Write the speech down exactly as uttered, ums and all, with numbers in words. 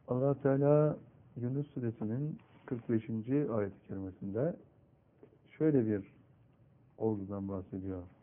Allah Teala Yunus Suresinin kırk beşinci ayet-i kerimesinde şöyle bir olgudan bahsediyor.